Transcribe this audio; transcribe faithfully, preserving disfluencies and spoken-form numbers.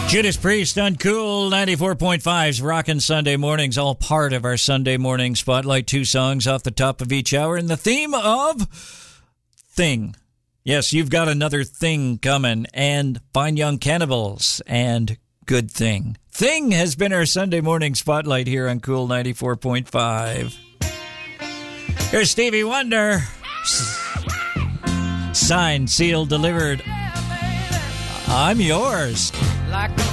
Judas Priest on Cool ninety-four point five's Rockin' Sunday Mornings, all part of our Sunday morning spotlight. Two songs off the top of each hour, and the theme of Thing. Yes, you've got another thing coming, and Fine Young Cannibals and Good Thing. Thing has been our Sunday morning spotlight here on Cool ninety-four point five. Here's Stevie Wonder. Signed, sealed, delivered. I'm yours. Like